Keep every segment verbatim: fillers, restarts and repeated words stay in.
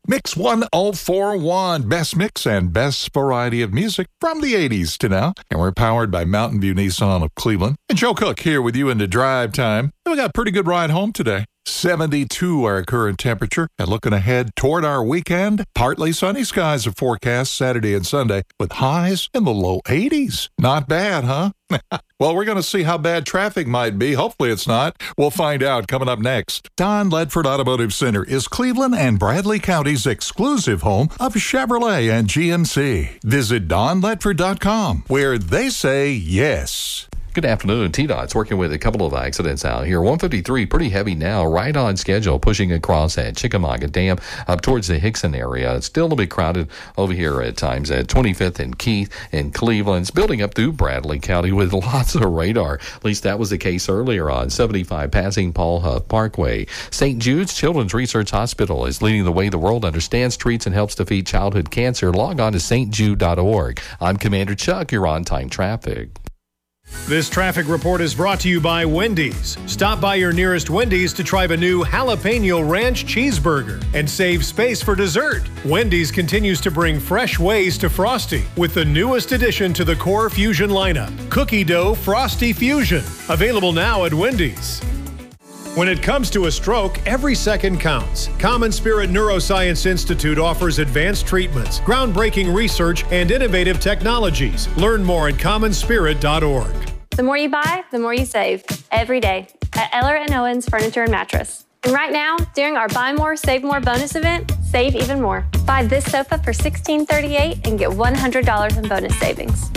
Mix one oh four one, best mix and best variety of music from the eighties to now. And we're powered by Mountain View Nissan of Cleveland. And Joe Cook here with you into drive time. We got a pretty good ride home today. seventy-two our current temperature, and looking ahead toward our weekend, partly sunny skies are forecast Saturday and Sunday with highs in the low eighties. Not bad, huh? Well, we're going to see how bad traffic might be. Hopefully it's not. We'll find out coming up next. Don Ledford Automotive Center is Cleveland and Bradley County's exclusive home of Chevrolet and G M C. Visit don ledford dot com, where they say yes. Good afternoon. T DOT's working with a couple of accidents out here. one fifty-three, pretty heavy now, right on schedule, pushing across at Chickamauga Dam up towards the Hickson area. It's still a bit crowded over here at times at twenty-fifth and Keith in Cleveland. It's building up through Bradley County with lots of radar. At least that was the case earlier on seventy-five passing Paul Huff Parkway. Saint Jude's Children's Research Hospital is leading the way the world understands, treats, and helps defeat childhood cancer. Log on to s t jude dot org. I'm Commander Chuck. You're on time traffic. This traffic report is brought to you by Wendy's. Stop by your nearest Wendy's to try the new Jalapeno Ranch Cheeseburger and save space for dessert. Wendy's continues to bring fresh ways to Frosty with the newest addition to the Core Fusion lineup, Cookie Dough Frosty Fusion. Available now at Wendy's. When it comes to a stroke, every second counts. Common Spirit Neuroscience Institute offers advanced treatments, groundbreaking research, and innovative technologies. Learn more at common spirit dot org. The more you buy, the more you save. Every day at Eller and Owens Furniture and Mattress. And right now, during our Buy More, Save More bonus event, save even more. Buy this sofa for sixteen thirty-eight and get one hundred dollars in bonus savings.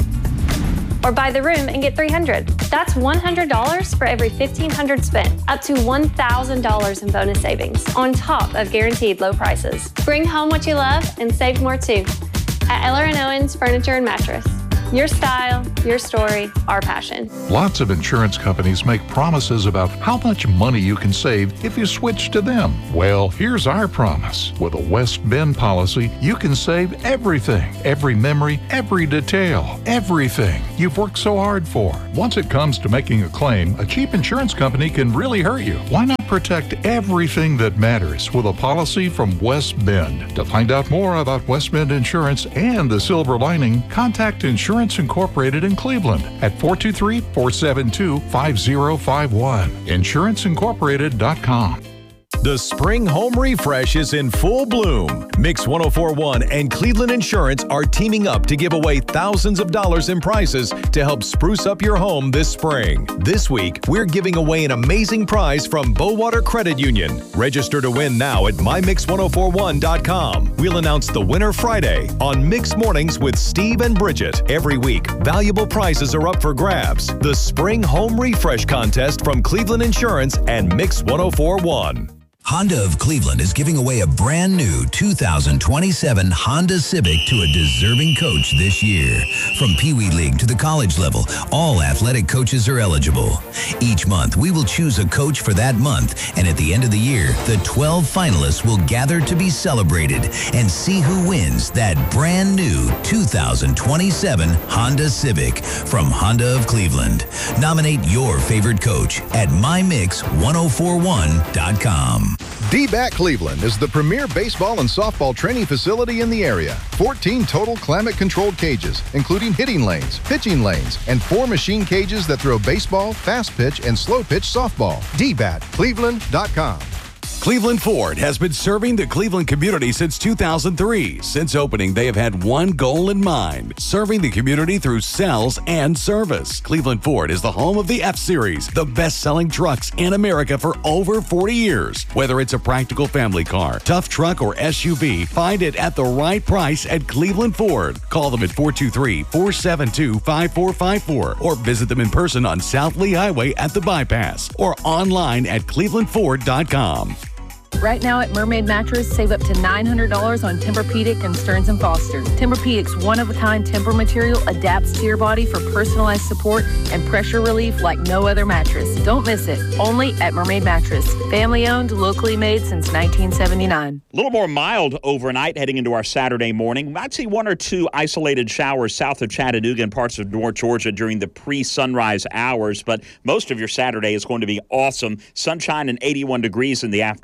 Or buy the room and get three hundred dollars. That's one hundred dollars for every fifteen hundred dollars spent, up to one thousand dollars in bonus savings, on top of guaranteed low prices. Bring home what you love and save more too. At Eller and Owens Furniture and Mattress. Your style, your story, our passion. Lots of insurance companies make promises about how much money you can save if you switch to them. Well, here's our promise. With a West Bend policy, you can save everything, every memory, every detail, everything you've worked so hard for. Once it comes to making a claim, a cheap insurance company can really hurt you. Why not protect everything that matters with a policy from West Bend? To find out more about West Bend Insurance and the silver lining, contact Insurance Incorporated in Cleveland at four two three, four seven two, five zero five one. insurance incorporated dot com. The spring home refresh is in full bloom. Mix one oh four one and Cleveland Insurance are teaming up to give away thousands of dollars in prizes to help spruce up your home this spring. This week, we're giving away an amazing prize from Bowater Credit Union. Register to win now at my mix one oh four one dot com. We'll announce the winner Friday on Mix Mornings with Steve and Bridget. Every week, valuable prizes are up for grabs. The Spring Home Refresh Contest from Cleveland Insurance and Mix one oh four one. Honda of Cleveland is giving away a brand new two thousand twenty-seven Honda Civic to a deserving coach this year. From Pee Wee League to the college level, all athletic coaches are eligible. Each month, we will choose a coach for that month, and at the end of the year, the twelve finalists will gather to be celebrated and see who wins that brand new two thousand twenty-seven Honda Civic from Honda of Cleveland. Nominate your favorite coach at my mix one oh four one dot com. D B A C Cleveland is the premier baseball and softball training facility in the area. fourteen total climate-controlled cages, including hitting lanes, pitching lanes, and four machine cages that throw baseball, fast pitch, and slow pitch softball. D B A C Cleveland dot com. Cleveland Ford has been serving the Cleveland community since two thousand three. Since opening, they have had one goal in mind, serving the community through sales and service. Cleveland Ford is the home of the F-Series, the best-selling trucks in America for over forty years. Whether it's a practical family car, tough truck, or S U V, find it at the right price at Cleveland Ford. Call them at four two three, four seven two, five four five four or visit them in person on South Lee Highway at the Bypass or online at cleveland ford dot com. Right now at Mermaid Mattress, save up to nine hundred dollars on Tempur-Pedic and Stearns and Foster. Tempur-Pedic's one-of-a-kind Tempur material adapts to your body for personalized support and pressure relief like no other mattress. Don't miss it. Only at Mermaid Mattress. Family-owned, locally made since nineteen seventy-nine. A little more mild overnight heading into our Saturday morning. We might see one or two isolated showers south of Chattanooga and parts of North Georgia during the pre-sunrise hours, but most of your Saturday is going to be awesome. Sunshine and eighty-one degrees in the afternoon.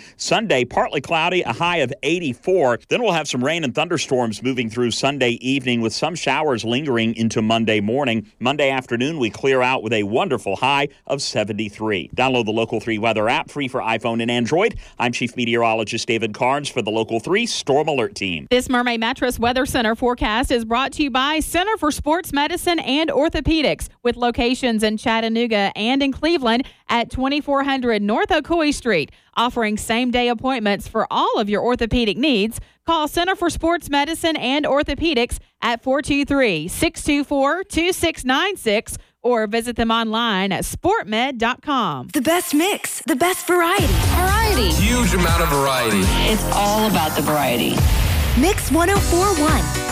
Sunday, partly cloudy, a high of eighty-four. Then we'll have some rain and thunderstorms moving through Sunday evening with some showers lingering into Monday morning. Monday afternoon, we clear out with a wonderful high of seventy-three. Download the Local three weather app, free for iPhone and Android. I'm Chief Meteorologist David Carnes for the Local three Storm Alert Team. This Mermaid Mattress Weather Center forecast is brought to you by Center for Sports Medicine and Orthopedics, with locations in Chattanooga and in Cleveland at twenty-four hundred North Ocoee Street, offering same-day appointments for all of your orthopedic needs. Call Center for Sports Medicine and Orthopedics at four two three, six two four, two six nine six or visit them online at sport med dot com. The best mix, the best variety. Variety. Huge amount of variety. It's all about the variety. Mix one oh four point one.